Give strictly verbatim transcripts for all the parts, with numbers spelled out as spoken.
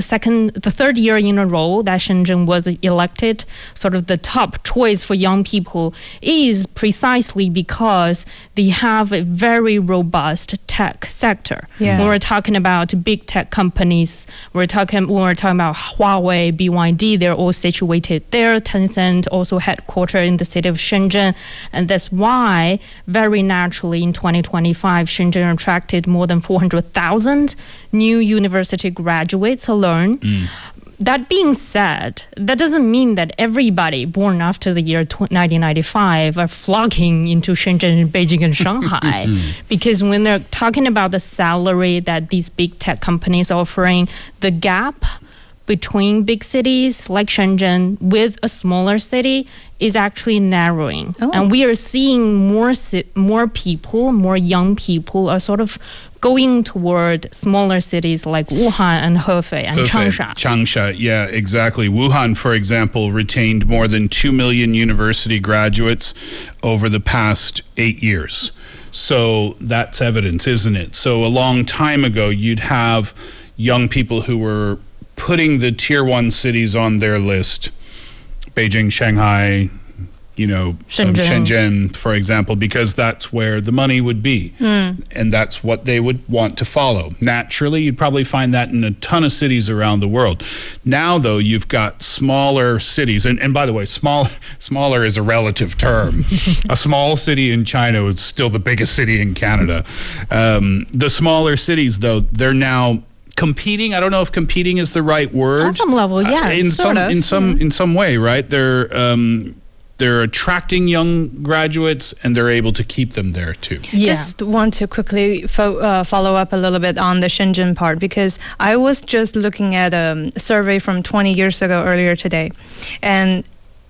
second, the third year in a row that Shenzhen was elected sort of the top choice for young people is precisely because they have a very robust tech sector. Yeah. When we're talking about big tech companies, we're talking when we're talking about Huawei, B Y D, they're all situated there. Tencent also headquartered in the city of Shenzhen, and that's why very naturally in twenty twenty-five Shenzhen attracted more than four hundred thousand new university graduates alone. Mm. That being said, that doesn't mean that everybody born after the year nineteen ninety-five are flocking into Shenzhen, Beijing, and Shanghai. Because when they're talking about the salary that these big tech companies are offering, the gap between big cities like Shenzhen with a smaller city is actually narrowing. Oh. And we are seeing more more people, more young people are sort of going toward smaller cities like Wuhan and Hefei and Hefei, Changsha. Changsha, yeah, exactly. Wuhan, for example, retained more than two million university graduates over the past eight years. So that's evidence, isn't it? So a long time ago, you'd have young people who were putting the tier one cities on their list, Beijing, Shanghai, you know, Shenzhen. Um, Shenzhen, for example, because that's where the money would be. Mm. And that's what they would want to follow. Naturally, you'd probably find that in a ton of cities around the world. Now, though, you've got smaller cities. And, and by the way, small, smaller is a relative term. A small city in China is still the biggest city in Canada. Um, the smaller cities, though, they're now competing. I don't know if competing is the right word. On some level, yeah, uh, in sort some of. in some Mm. in some way, right? They're um, they're attracting young graduates, and they're able to keep them there too. Yeah. Just want to quickly fo- uh, follow up a little bit on the Shenzhen part, because I was just looking at um, a survey from twenty years ago earlier today, and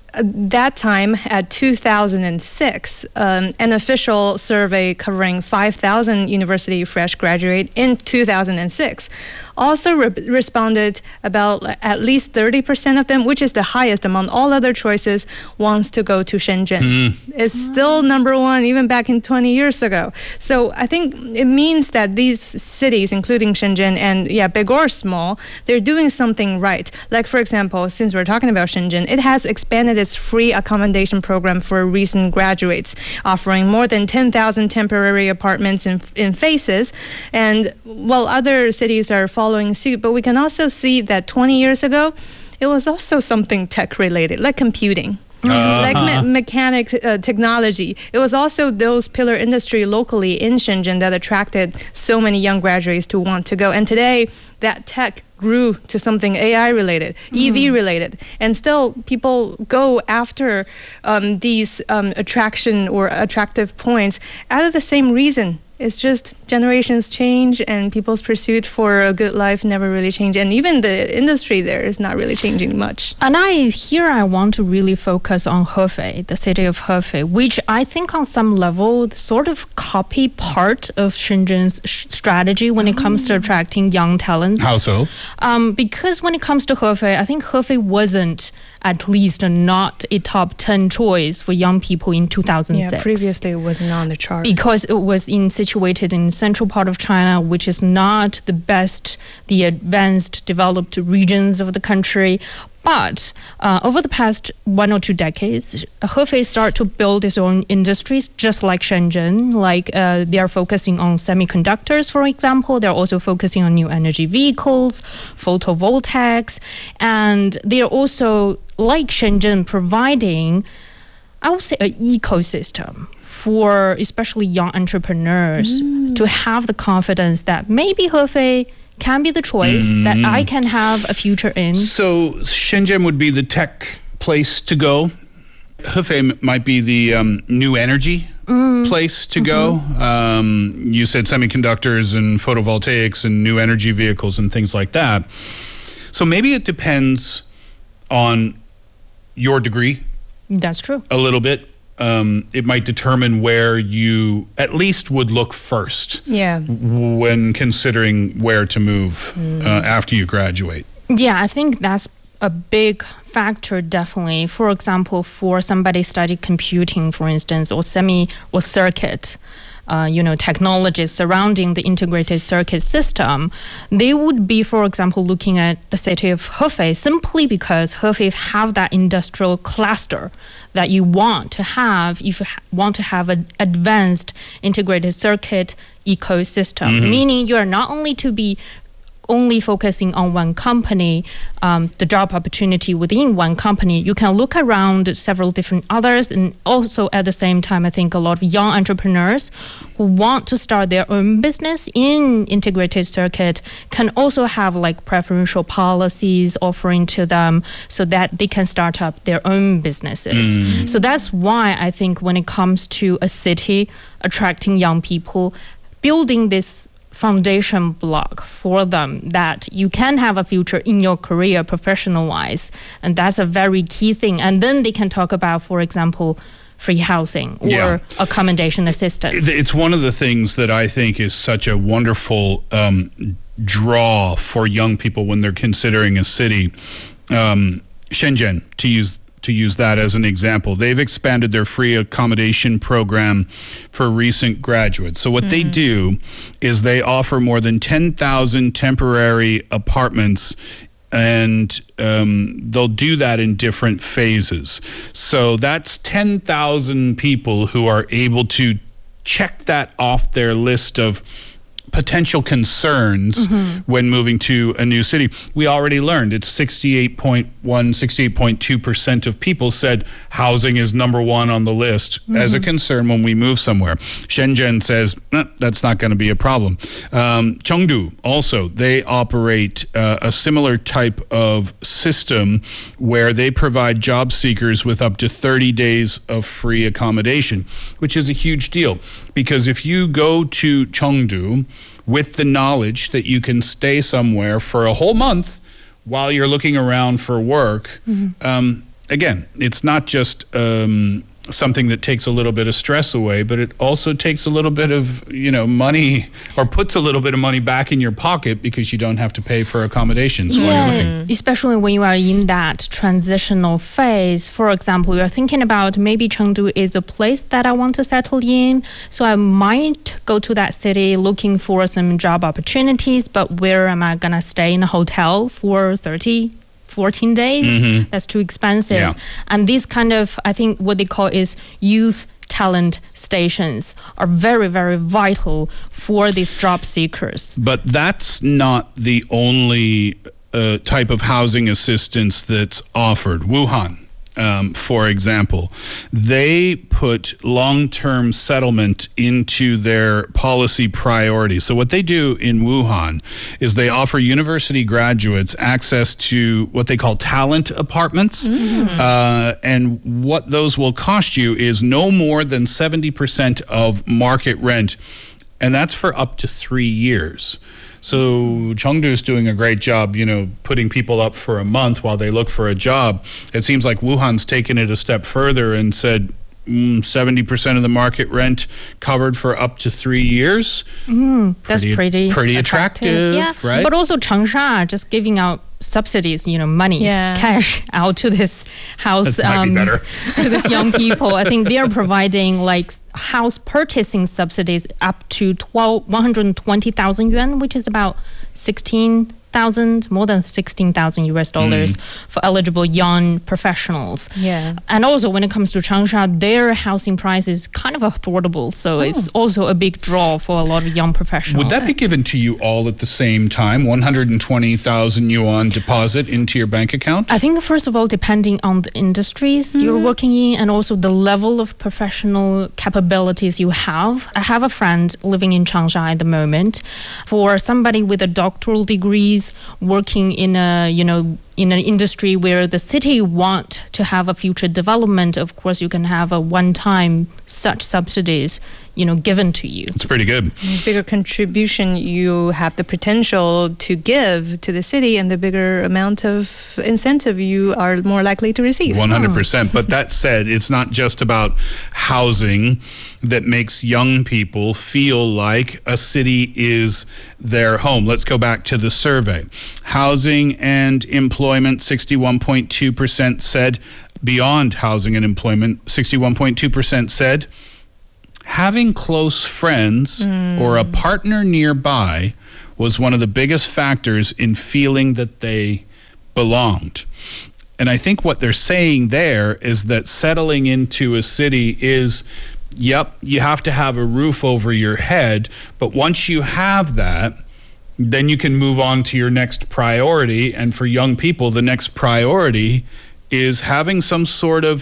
that time at two thousand six, um, an official survey covering five thousand university fresh graduate in two thousand six also re- responded about at least thirty percent of them, which is the highest among all other choices, wants to go to Shenzhen. Mm. It's still number one even back in twenty years ago. So I think it means that these cities, including Shenzhen and yeah, big or small, they're doing something right. Like, for example, since we're talking about Shenzhen, it has expanded its free accommodation program for recent graduates, offering more than ten thousand temporary apartments in, in phases. And while other cities are following suit, but we can also see that twenty years ago, it was also something tech-related, like computing. Uh-huh. Like me- mechanic uh, technology. It was also those pillar industry locally in Shenzhen that attracted so many young graduates to want to go. And today, that tech grew to something A I related, mm. E V related, and still people go after um, these um, attraction or attractive points out of the same reason. It's just generations change and people's pursuit for a good life never really change. And even the industry there is not really changing much. And I here I want to really focus on Hefei, the city of Hefei, which I think on some level sort of copy part of Shenzhen's sh- strategy when oh. it comes to attracting young talents. How so? Um, because when it comes to Hefei, I think Hefei wasn't at least not a top ten choice for young people in two thousand six. Yeah, previously it wasn't on the chart. Because it was in situated in central part of China, which is not the best, the advanced developed regions of the country. But uh, over the past one or two decades, Hefei started to build its own industries, just like Shenzhen. Like uh, they are focusing on semiconductors, for example. They're also focusing on new energy vehicles, photovoltaics, and they are also, like Shenzhen, providing, I would say, an ecosystem for especially young entrepreneurs mm. to have the confidence that maybe Hefei can be the choice mm. that I can have a future in. So Shenzhen would be the tech place to go. Hefei m- might be the um, new energy mm. place to mm-hmm. go. Um, you said semiconductors and photovoltaics and new energy vehicles and things like that. So maybe it depends on your degree. That's true. A little bit. Um, it might determine where you at least would look first yeah. when considering where to move mm. uh, after you graduate. Yeah, I think that's a big factor, definitely. For example, for somebody study computing, for instance, or semi or circuit, uh, you know, technologies surrounding the integrated circuit system, they would be, for example, looking at the city of Hefei simply because Hefei have that industrial cluster that you want to have if you ha- want to have an advanced integrated circuit ecosystem, mm-hmm. meaning you are not only to be only focusing on one company, um, the job opportunity within one company. You can look around several different others, and also at the same time, I think a lot of young entrepreneurs who want to start their own business in integrated circuit can also have like preferential policies offering to them so that they can start up their own businesses. Mm. So that's why I think when it comes to a city attracting young people, building this foundation block for them that you can have a future in your career professional wise, and that's a very key thing. And then they can talk about, for example, free housing or yeah. accommodation assistance. It's one of the things that I think is such a wonderful um, draw for young people when they're considering a city. Um, Shenzhen, to use to use that as an example, they've expanded their free accommodation program for recent graduates. So what mm-hmm. they do is they offer more than ten thousand temporary apartments, and um, they'll do that in different phases. So that's ten thousand people who are able to check that off their list of potential concerns mm-hmm. when moving to a new city. We already learned it's sixty-eight point one, sixty-eight point two percent of people said housing is number one on the list mm-hmm. as a concern when we move somewhere. Shenzhen says eh, that's not going to be a problem. Um, Chengdu also, they operate uh, a similar type of system where they provide job seekers with up to thirty days of free accommodation, which is a huge deal because if you go to Chengdu with the knowledge that you can stay somewhere for a whole month while you're looking around for work, mm-hmm. um, again, it's not just um, something that takes a little bit of stress away, but it also takes a little bit of, you know, money or puts a little bit of money back in your pocket because you don't have to pay for accommodations yeah. while you're looking. Especially when you are in that transitional phase. For example, you are thinking about maybe Chengdu is a place that I want to settle in, so I might go to that city looking for some job opportunities, but where am I going to stay in a hotel for thirty fourteen days? Mm-hmm. That's too expensive. Yeah. And these kind of, I think what they call is youth talent stations are very, very vital for these job seekers. But that's not the only uh, type of housing assistance that's offered. Wuhan, um, for example, they put long-term settlement into their policy priorities. So what they do in Wuhan is they offer university graduates access to what they call talent apartments. Mm. Uh, and what those will cost you is no more than seventy percent of market rent. And that's for up to three years. So Chengdu's doing a great job, you know, putting people up for a month while they look for a job. It seems like Wuhan's taken it a step further and said mm, seventy percent of the market rent covered for up to three years. Mm, that's pretty, pretty, pretty attractive, attractive, yeah. right? But also Changsha just giving out subsidies, you know, money, yeah. cash out to this house, that might um, be better. to this young people. I think they are providing like house purchasing subsidies up to twelve, one hundred twenty thousand yuan, which is about sixteen thousand, more than sixteen thousand U S dollars mm. for eligible young professionals. Yeah. And also when it comes to Changsha, their housing price is kind of affordable. So oh. it's also a big draw for a lot of young professionals. Would that be given to you all at the same time, one hundred twenty thousand yuan deposit into your bank account? I think, first of all, depending on the industries mm-hmm. you're working in and also the level of professional capabilities you have. I have a friend living in Changsha at the moment. For somebody with a doctoral degree working in a, you know, in an industry where the city want to have a future development, of course, you can have a one-time such subsidies, you know, given to you. It's pretty good. The bigger contribution you have the potential to give to the city, and the bigger amount of incentive you are more likely to receive. one hundred percent. But that said, it's not just about housing that makes young people feel like a city is their home. Let's go back to the survey. Housing and employment, sixty-one point two percent said. Beyond housing and employment, sixty-one point two percent said having close friends or a partner nearby was one of the biggest factors in feeling that they belonged. And I think what they're saying there is that settling into a city is, yep, you have to have a roof over your head, but once you have that, then you can move on to your next priority. And for young people, the next priority is having some sort of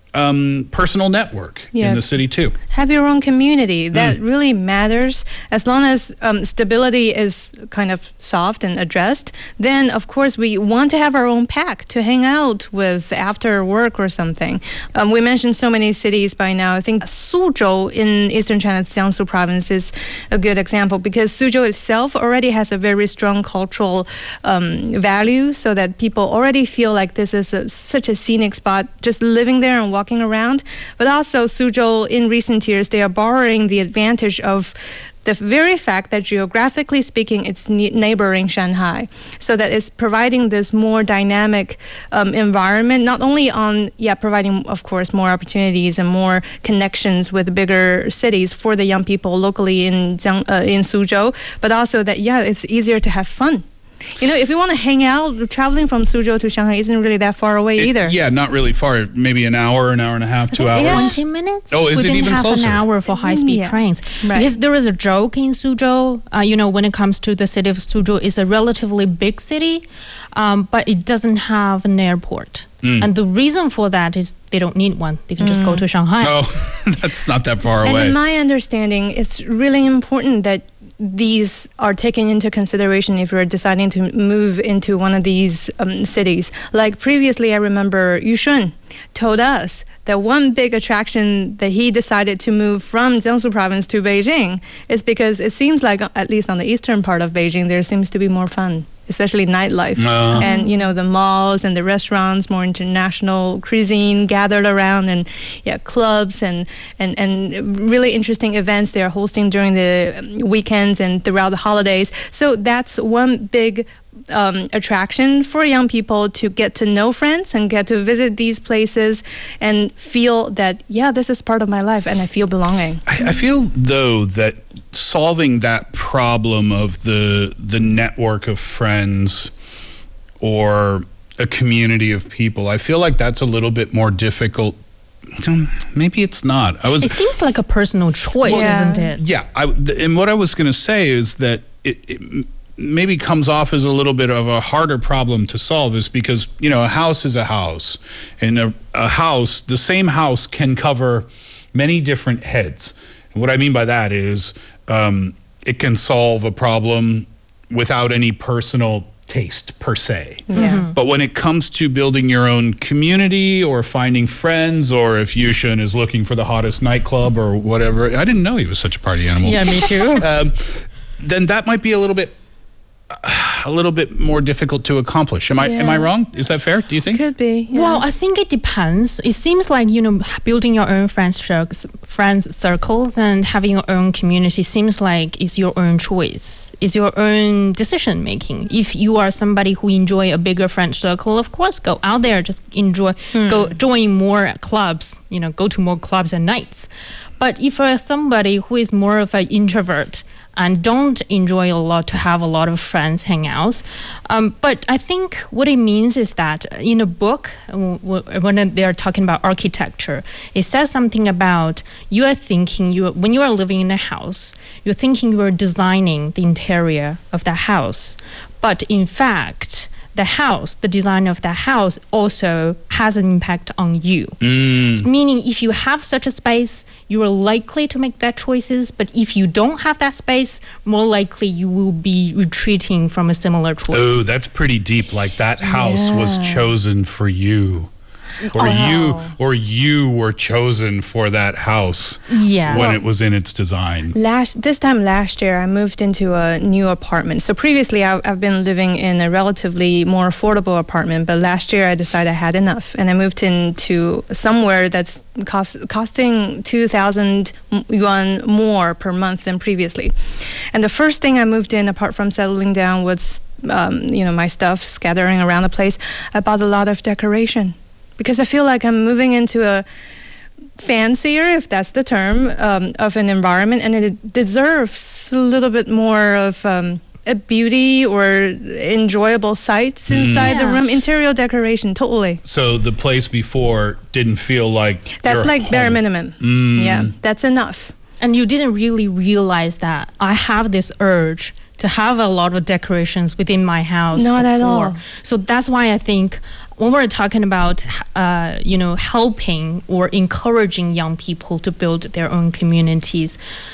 um, personal network Yeah. in the city too. Have your own community. That really matters. As long as um, stability is kind of soft and addressed, then of course we want to have our own pack to hang out with after work or something. Um, we mentioned so many cities by now. I think Suzhou in eastern China's Jiangsu province is a good example because Suzhou itself already has a very strong cultural um, value, so that people already feel like this is a, such a scenic spot, just living there and walking around. But also Suzhou, in recent years, they are borrowing the advantage of the very fact that geographically speaking, it's ne- neighboring Shanghai, so that it's providing this more dynamic um, environment, not only on, yeah, providing, of course, more opportunities and more connections with bigger cities for the young people locally in Jiang, uh, in Suzhou, but also that, yeah, it's easier to have fun. You know, if you want to hang out, traveling from Suzhou to Shanghai isn't really that far away It- either. Yeah, not really far. Maybe an hour, an hour and a half, two hours. yeah. twenty minutes. Oh, is we it didn't even have closer? an hour for high-speed Yeah. trains. Right. Because there is a joke in Suzhou, uh, you know, when it comes to the city of Suzhou, it's a relatively big city, um, but it doesn't have an airport. Mm. And the reason for that is they don't need one. They can just go to Shanghai. Oh, that's not that far And away. in my understanding, it's really important that these are taken into consideration if you're deciding to move into one of these um, cities. Like previously, I remember Yu Shun told us that one big attraction that he decided to move from Jiangsu province to Beijing is because it seems like, at least on the eastern part of Beijing, there seems to be more fun, especially nightlife. Uh. And, you know, the malls and the restaurants, more international cuisine gathered around, and, yeah, clubs and, and, and really interesting events they are hosting during the um, weekends and throughout the holidays. So that's one big um, attraction for young people to get to know friends and get to visit these places and feel that, yeah, this is part of my life and I feel belonging. I, I feel though that solving that problem of the the network of friends or a community of people, I feel like that's a little bit more difficult. Maybe it's not. I was It seems like a personal choice, Yeah. isn't it? yeah. I, th- and what I was going to say is that it, it m- maybe comes off as a little bit of a harder problem to solve, is because, you know, a house is a house, and a, a house, the same house can cover many different heads. And what I mean by that is um, it can solve a problem without any personal taste per se. Yeah. But when it comes to building your own community or finding friends, or if Yushin is looking for the hottest nightclub or whatever, I didn't know he was such a party animal. Yeah, me too. Um, then that might be a little bit, a little bit more difficult to accomplish. Am I am I Yeah. wrong? Is that fair? Do you think? Could be. Yeah. Well, I think it depends. It seems like, you know, building your own friends circles, friends circles and having your own community seems like it's your own choice. It's your own decision making. If you are somebody who enjoy a bigger friend circle, of course, go out there, just enjoy, go join more clubs, you know, go to more clubs and nights. But if you're somebody who is more of an introvert and don't enjoy a lot to have a lot of friends hangouts, um, but I think what it means is that in a book, w- w- when they're talking about architecture, it says something about you are thinking, you when you are living in a house, you're thinking you are designing the interior of the house. But in fact, the house, the design of the house also has an impact on you. Mm. Meaning if you have such a space, you are likely to make that choices. But if you don't have that space, more likely you will be retreating from a similar choice. Oh, that's pretty deep. Like that house was Yeah. chosen for you, or you, or you were chosen for that house Yeah. when it was in its design. Last this time last year, I moved into a new apartment. So previously, I, I've been living in a relatively more affordable apartment, but last year I decided I had enough, and I moved into somewhere that's cost, costing two thousand yuan more per month than previously. And the first thing I moved in, apart from settling down, was um, you know my stuff scattering around the place. I bought a lot of decoration because I feel like I'm moving into a fancier, if that's the term, um, of an environment, and it deserves a little bit more of um, a beauty or enjoyable sights inside the Yeah. room. Interior decoration, totally. So the place before didn't feel like That's your like bare home. minimum. Mm. Yeah, that's enough. And you didn't really realize that I have this urge to have a lot of decorations within my house. Not at before. all. So that's why I think when we're talking about, uh, you know, helping or encouraging young people to build their own communities,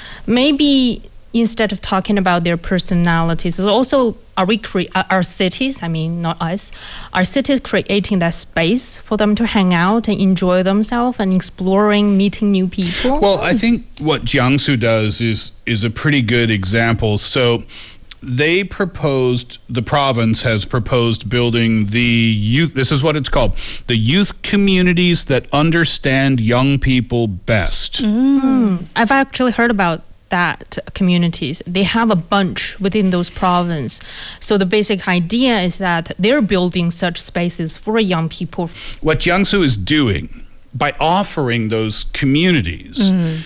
maybe instead of talking about their personalities, it's also are we cre- uh, our cities? I mean, not us. Our cities creating that space for them to hang out and enjoy themselves and exploring, meeting new people. Well, I think what Jiangsu does is is a pretty good example. So they proposed, the province has proposed building the youth, this is what it's called, the youth communities that understand young people best. I've actually heard about that communities. They have a bunch within those provinces. So the basic idea is that they're building such spaces for young people. What Jiangsu is doing by offering those communities,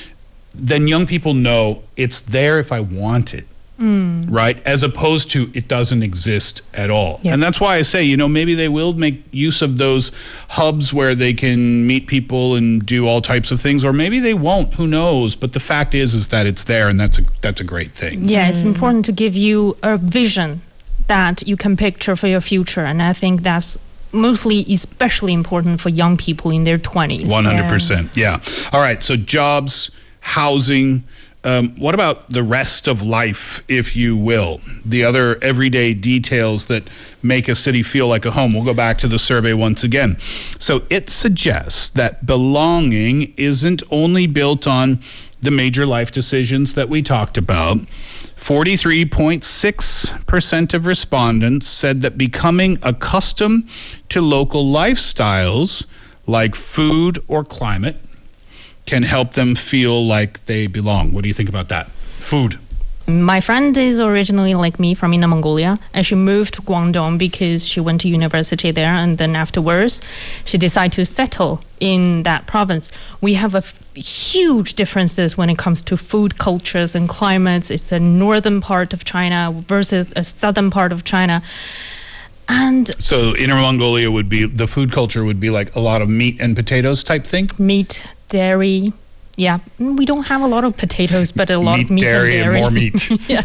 then young people know it's there if I want it. Right? As opposed to it doesn't exist at all. Yeah. And that's why I say, you know, maybe they will make use of those hubs where they can meet people and do all types of things, or maybe they won't, who knows? But the fact is is that it's there, and that's a that's a great thing. Yeah, it's important to give you a vision that you can picture for your future. And I think that's mostly especially important for young people in their twenties. one hundred percent. Yeah. All right, so jobs, housing, Um, what about the rest of life, if you will? The other everyday details that make a city feel like a home. We'll go back to the survey once again. So it suggests that belonging isn't only built on the major life decisions that we talked about. forty-three point six percent of respondents said that becoming accustomed to local lifestyles like food or climate can help them feel like they belong. What do you think about that? Food. My friend is originally like me from Inner Mongolia, and she moved to Guangdong because she went to university there, and then afterwards she decided to settle in that province. We have a f- huge differences when it comes to food cultures and climates. It's a northern part of China versus a southern part of China. And So Inner Mongolia would be, the food culture would be like a lot of meat and potatoes type thing? meat, dairy. Yeah, we don't have a lot of potatoes, but a lot meat, of meat dairy, and dairy. and more meat. yes,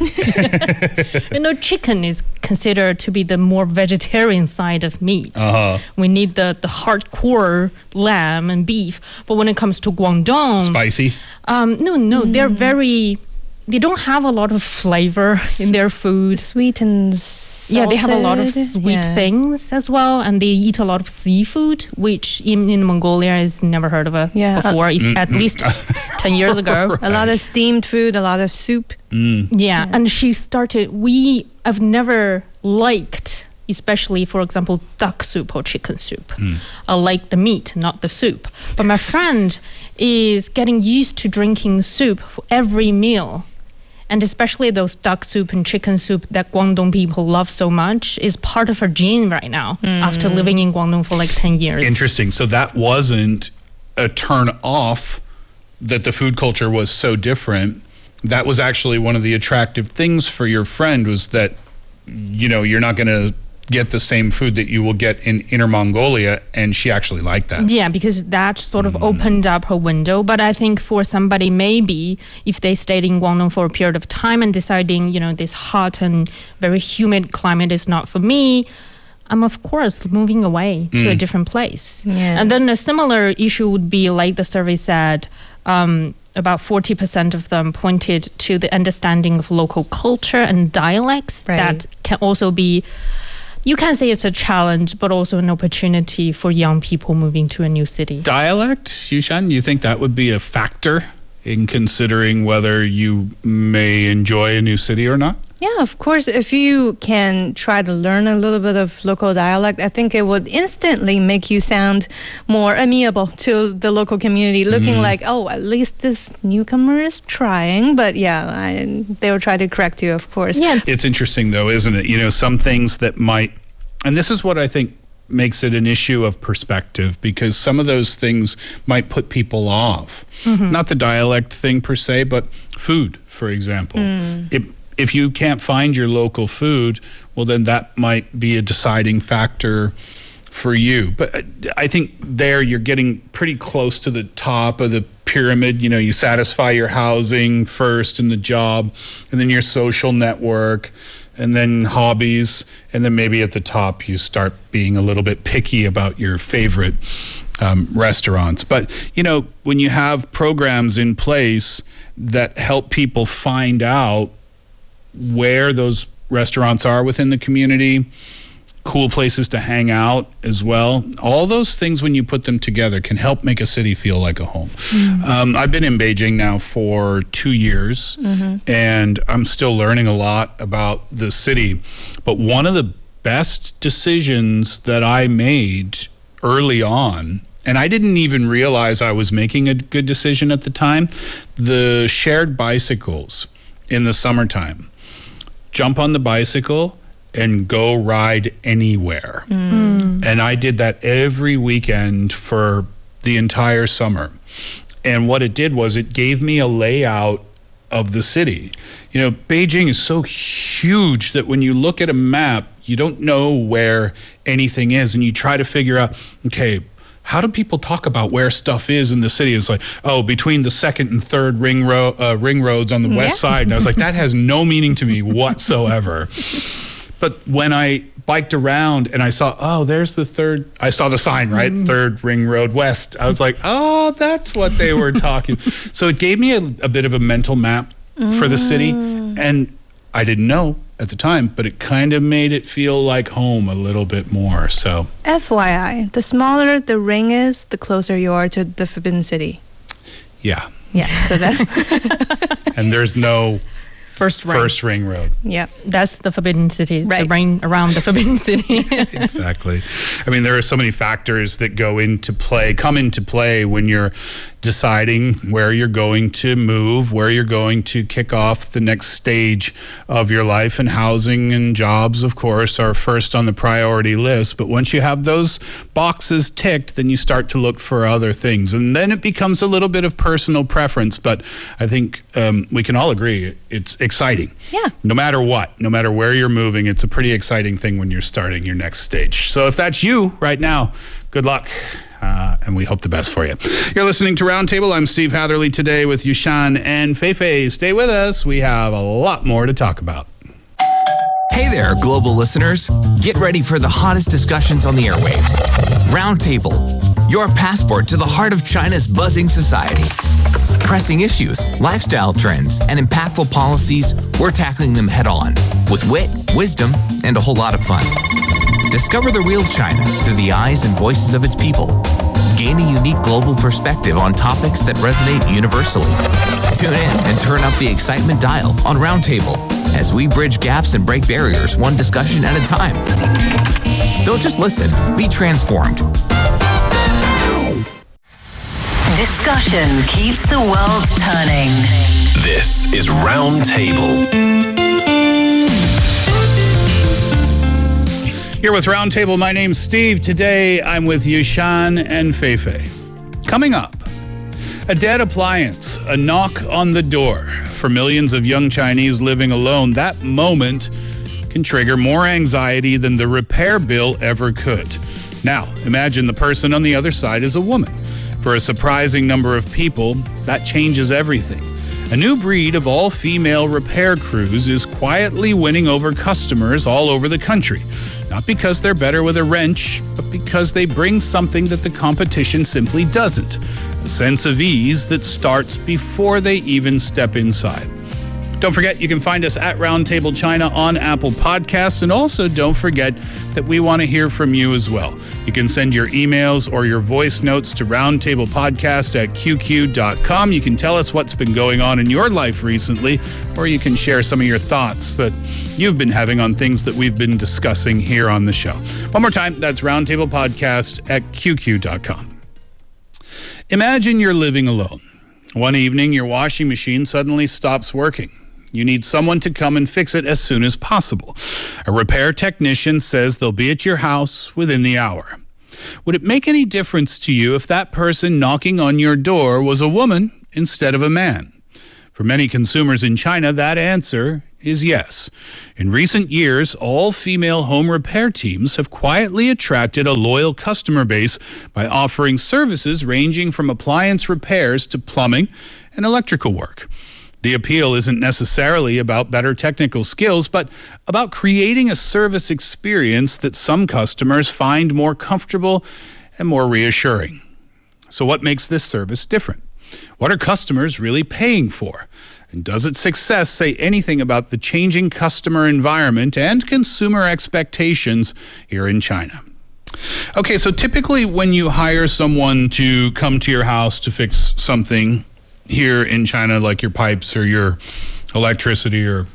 yes. You know, chicken is considered to be the more vegetarian side of meat. Uh-huh. We need the, the hardcore lamb and beef. But when it comes to Guangdong, Spicy. um, no, no, they're very, they don't have a lot of flavor in their food. Sweet and salted. Yeah, they have a lot of sweet Yeah. things as well, and they eat a lot of seafood, which in, in Mongolia is never heard of a Yeah, uh, before, is at least ten years ago. A lot of steamed food, a lot of soup. Yeah, and she started. We I've never liked, especially for example, duck soup or chicken soup. I like the meat, not the soup. But my friend is getting used to drinking soup for every meal. And especially those duck soup and chicken soup that Guangdong people love so much is part of her gene right now after living in Guangdong for like ten years. Interesting. So that wasn't a turn off that the food culture was so different. That was actually one of the attractive things for your friend, was that, you know, you're not going to get the same food that you will get in Inner Mongolia, and she actually liked that. Yeah, because that sort of opened up her window. But I think for somebody, maybe if they stayed in Guangdong for a period of time and deciding, you know, this hot and very humid climate is not for me, I'm of course moving away to a different place. Yeah. And then a similar issue would be, like the survey said, um, about forty percent of them pointed to the understanding of local culture and dialects. Right. That can also be, you can say it's a challenge, but also an opportunity for young people moving to a new city. Dialect, Yushan, you think that would be a factor in considering whether you may enjoy a new city or not? Yeah, of course. If you can try to learn a little bit of local dialect, I think it would instantly make you sound more amenable to the local community, looking like, oh, at least this newcomer is trying. But yeah, I, they will try to correct you, of course. Yeah, It's interesting, though, isn't it? You know, some things that might, and this is what I think makes it an issue of perspective, because some of those things might put people off. Mm-hmm. Not the dialect thing per se, but food, for example. Mm. If, if you can't find your local food, well, then that might be a deciding factor for you. But I think there you're getting pretty close to the top of the pyramid. You know, you satisfy your housing first and the job, and then your social network, and then hobbies, and then maybe at the top you start being a little bit picky about your favorite um, restaurants. But, you know, when you have programs in place that help people find out where those restaurants are within the community, cool places to hang out as well, all those things, when you put them together, can help make a city feel like a home. Mm-hmm. Um, I've been in Beijing now for two years, mm-hmm. and I'm still learning a lot about the city. But one of the best decisions that I made early on, and I didn't even realize I was making a good decision at the time, the shared bicycles in the summertime. Jump on the bicycle and go ride anywhere. Mm. And I did that every weekend for the entire summer. And what it did was it gave me a layout of the city. You know, Beijing is so huge that when you look at a map, you don't know where anything is, and you try to figure out, okay, how do people talk about where stuff is in the city? It's like, oh, between the second and third ring, ro- uh, ring roads on the west yeah. side. And I was like, that has no meaning to me whatsoever. But when I biked around and I saw, oh, there's the third, I saw the sign, right? Mm. Third Ring Road West. I was like, oh, that's what they were talking. So it gave me a, a bit of a mental map mm. for the city. And I didn't know at the time, but it kind of made it feel like home a little bit more. So F Y I, the smaller the ring is, the closer you are to the Forbidden City. Yeah. Yeah, so that's... And there's no... First ring. First ring road. Yeah. That's the Forbidden City. Right. The ring around the Forbidden City. Exactly. I mean, there are so many factors that go into play, come into play when you're deciding where you're going to move, where you're going to kick off the next stage of your life. And housing and jobs, of course, are first on the priority list. But once you have those boxes ticked, then you start to look for other things. And then it becomes a little bit of personal preference. But I think um, we can all agree it's exciting. Yeah. No matter what, no matter where you're moving, it's a pretty exciting thing when you're starting your next stage. So if that's you right now, good luck. Uh, and we hope the best for you. You're listening to Roundtable. I'm Steve Hatherley today with Yushan and Feifei. Stay with us. We have a lot more to talk about. Hey there, global listeners. Get ready for the hottest discussions on the airwaves. Roundtable, your passport to the heart of China's buzzing society. Pressing issues, lifestyle trends, and impactful policies, we're tackling them head on with wit, wisdom, and a whole lot of fun. Discover the real China through the eyes and voices of its people. Gain a unique global perspective on topics that resonate universally. Tune in and turn up the excitement dial on Roundtable as we bridge gaps and break barriers one discussion at a time. Don't just listen, be transformed. Discussion keeps the world turning. This is Roundtable. Here with Roundtable, my name's Steve. Today, I'm with Yushan and Feifei. Coming up, a dead appliance, a knock on the door. For millions of young Chinese living alone, that moment can trigger more anxiety than the repair bill ever could. Now, imagine the person on the other side is a woman. For a surprising number of people, that changes everything. A new breed of all-female repair crews is quietly winning over customers all over the country. Not because they're better with a wrench, but because they bring something that the competition simply doesn't. A sense of ease that starts before they even step inside. Don't forget, you can find us at Roundtable China on Apple Podcasts. And also don't forget that we want to hear from you as well. You can send your emails or your voice notes to roundtablepodcast at q q dot com. You can tell us what's been going on in your life recently, or you can share some of your thoughts that you've been having on things that we've been discussing here on the show. One more time, that's roundtablepodcast at q q dot com. Imagine you're living alone. One evening, your washing machine suddenly stops working. You need someone to come and fix it as soon as possible. A repair technician says they'll be at your house within the hour. Would it make any difference to you if that person knocking on your door was a woman instead of a man? For many consumers in China, that answer is yes. In recent years, all-female home repair teams have quietly attracted a loyal customer base by offering services ranging from appliance repairs to plumbing and electrical work. The appeal isn't necessarily about better technical skills, but about creating a service experience that some customers find more comfortable and more reassuring. So what makes this service different? What are customers really paying for? And does its success say anything about the changing customer environment and consumer expectations here in China? Okay, so typically when you hire someone to come to your house to fix something here in China, like your pipes or your electricity or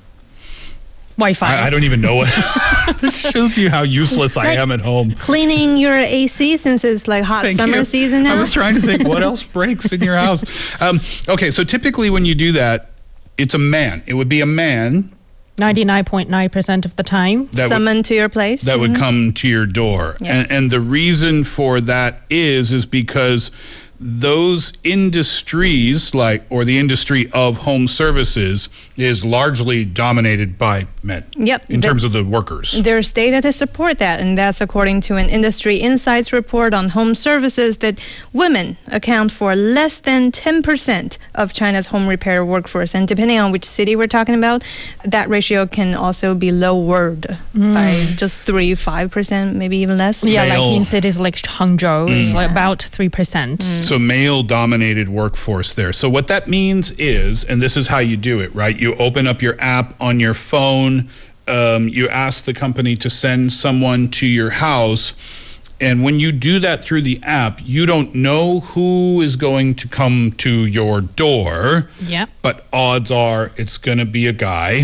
Wi-Fi. I, I don't even know what. This shows you how useless I Like am at home. Cleaning your A C since it's like hot Thank summer you. season now. I was trying to think what else breaks in your house. Um, okay, so typically when you do that, it's a man. It would be a man ninety-nine point nine percent of the time. that would, Summoned to your place. that would come to your door. Yeah. And, and the reason for that is, is because those industries, like, or the industry of home services, is largely dominated by men. Yep. In The- terms of the workers. There's data to support that, and that's according to an Industry Insights report on home services that women account for less than ten percent of China's home repair workforce. And depending on which city we're talking about, that ratio can also be lowered by just three, five percent, maybe even less. Yeah, like Male. in cities like Hangzhou, it's like about three percent. So male-dominated workforce there. So what that means is, and this is how you do it, right? You open up your app on your phone, um, you ask the company to send someone to your house, and when you do that through the app, you don't know who is going to come to your door, Yeah. but odds are it's going to be a guy.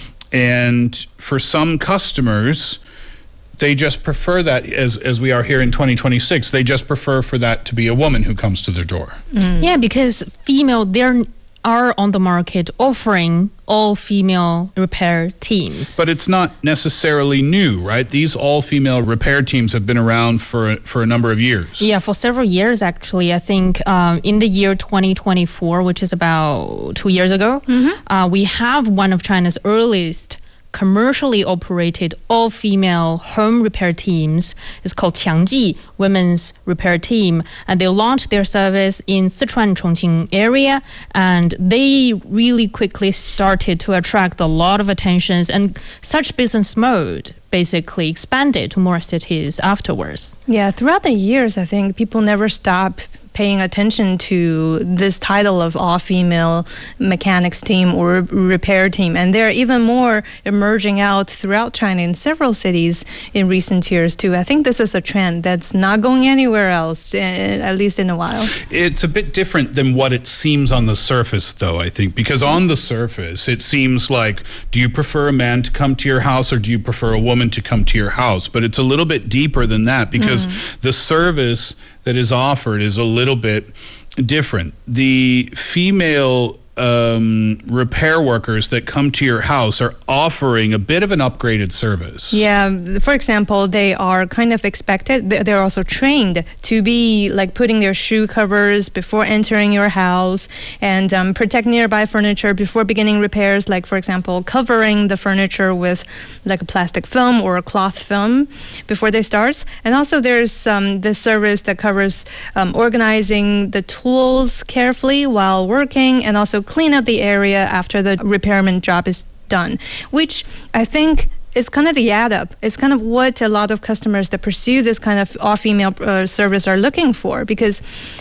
And for some customers, they just prefer that, as as we are here in twenty twenty-six, they just prefer for that to be a woman who comes to their door. Yeah, because female, there are on the market offering all-female repair teams. But it's not necessarily new, right? These all-female repair teams have been around for for a number of years. Yeah, for several years, actually. I think um, in the year twenty twenty-four, which is about two years ago, uh, we have one of China's earliest commercially operated all-female home repair teams. It's called Qiangji Women's Repair Team, and they launched their service in Sichuan, Chongqing area, and they really quickly started to attract a lot of attention, and such business mode basically expanded to more cities afterwards. Yeah, throughout the years, I think people never stop paying attention to this title of all-female mechanics team or repair team. And there are even more emerging out throughout China in several cities in recent years, too. I think this is a trend that's not going anywhere else, eh, at least in a while. It's a bit different than what it seems on the surface, though, I think, because on the surface, it seems like, do you prefer a man to come to your house or do you prefer a woman to come to your house? But it's a little bit deeper than that, because the service that is offered is a little bit different. The female um, repair workers that come to your house are offering a bit of an upgraded service. Yeah, for example, they are kind of expected, they- they're also trained to be like putting their shoe covers before entering your house and um, protect nearby furniture before beginning repairs, like for example, covering the furniture with like a plastic film or a cloth film before they start. And also there's um, this service that covers um, organizing the tools carefully while working and also clean up the area after the repairman job is done, which I think is kind of the add up. It's kind of what a lot of customers that pursue this kind of all-female uh, service are looking for, because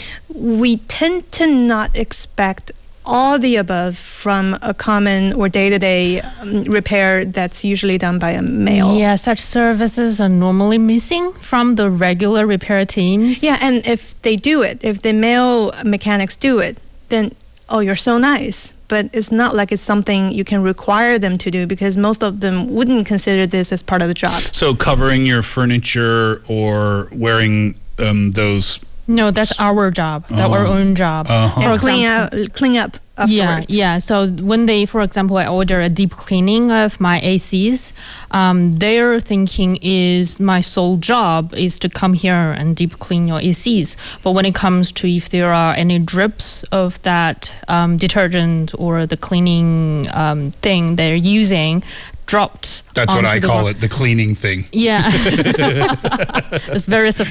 we tend to not expect all the above from a common or day-to-day um, repair that's usually done by a male. Yeah, such services are normally missing from the regular repair teams. Yeah, and if they do it, if the male mechanics do it, then oh, you're so nice. But it's not like it's something you can require them to do, because most of them wouldn't consider this as part of the job. So covering your furniture or wearing um, those No, that's our job. That's our own job. Uh-huh. For And clean example- up, clean up Yeah, afterwards. yeah. So when they, for example, I order a deep cleaning of my A Cs, um, their thinking is my sole job is to come here and deep clean your A Cs. But when it comes to if there are any drips of that um, detergent or the cleaning um, thing they're using dropped That's what onto I the call ground. it, the cleaning thing. Yeah. It's very sophisticated.